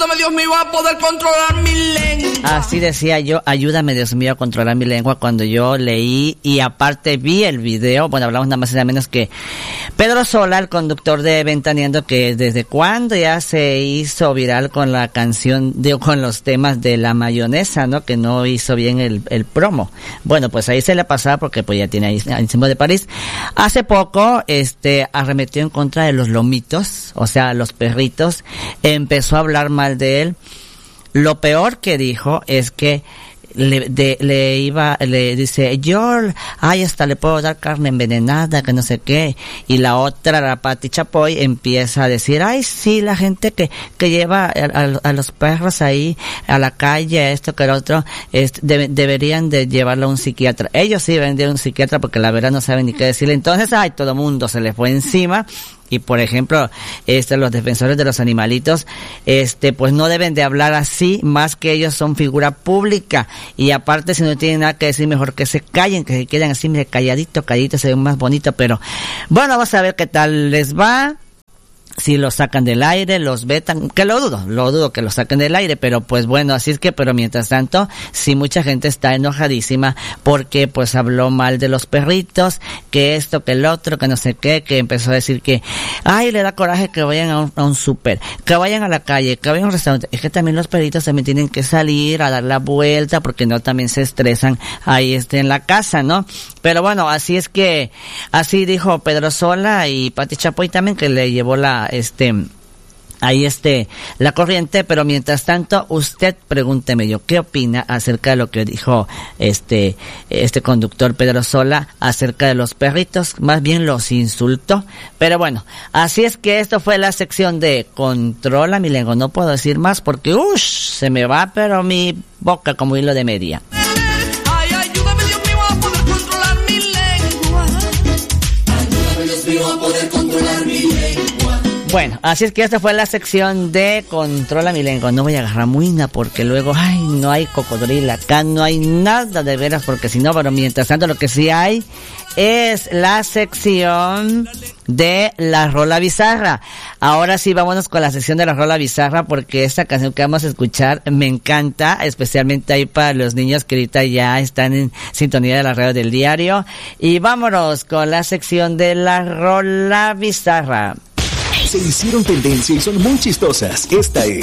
ayúdame Dios mío a poder controlar mi lengua. Así decía yo, ayúdame Dios mío a controlar mi lengua cuando yo leí y aparte vi el video. Bueno, hablamos nada más y nada menos que Pedro Sola, el conductor de Ventaneando, que desde cuando ya se hizo viral con la canción, con los temas de la mayonesa, ¿no? Que no hizo bien el promo. Bueno, pues ahí se le pasaba porque pues ya tiene ahí encima de París. Hace poco, arremetió en contra de los lomitos, o sea, los perritos, empezó a hablar mal de él. Lo peor que dijo es que le dice, yo, hasta le puedo dar carne envenenada, que no sé qué. Y la otra, la Pati Chapoy, empieza a decir, sí, la gente que lleva a los perros ahí a la calle, esto que el otro, deberían de llevarlo a un psiquiatra. Ellos sí deben de ir a un psiquiatra porque la verdad no saben ni qué decirle. Entonces, todo el mundo se le fue encima. Y por ejemplo, los defensores de los animalitos, pues no deben de hablar así, más que ellos son figura pública. Y aparte, si no tienen nada que decir, mejor que se callen, que se queden así, mire, calladitos, se ven más bonitos. Pero bueno, vamos a ver qué tal les va. Si los sacan del aire, los vetan, que lo dudo que los saquen del aire, pero pues bueno, así es que, pero mientras tanto, sí mucha gente está enojadísima porque pues habló mal de los perritos, que esto, que el otro, que no sé qué, que empezó a decir que, le da coraje que vayan a un súper, que vayan a la calle, que vayan a un restaurante. Es que también los perritos también tienen que salir a dar la vuelta porque no también se estresan ahí en la casa, ¿no? Pero bueno, así es que, así dijo Pedro Sola y Pati Chapoy también, que le llevó la corriente. Pero mientras tanto, usted pregúnteme yo, ¿qué opina acerca de lo que dijo este conductor Pedro Sola acerca de los perritos? Más bien los insultó. Pero bueno, así es que esto fue la sección de Controla mi lengua. No puedo decir más porque se me va pero mi boca como hilo de media. Ayúdame Dios mío a poder controlar mi lengua. Ayúdame Dios mío a poder controlar mi lengua. Bueno, así es que esta fue la sección de Controla mi lengua. No voy a agarrar muina porque luego, no hay cocodrilo acá, no hay nada de veras porque si no, pero mientras tanto lo que sí hay es la sección de la Rola Bizarra. Ahora sí, vámonos con la sección de la Rola Bizarra porque esta canción que vamos a escuchar me encanta, especialmente ahí para los niños que ahorita ya están en sintonía de la radio del diario. Y vámonos con la sección de la Rola Bizarra. Se hicieron tendencia y son muy chistosas. Esta es